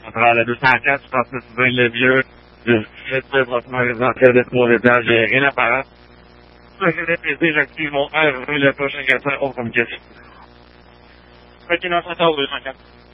à travers la 204, je pense que c'est bien le vieux. Je fais proprement résidentiel de 3 étages, j'ai rien à faire. Je vais péter, j'active mon R, le prochain 400 hors communication. Ok, non, 14 204.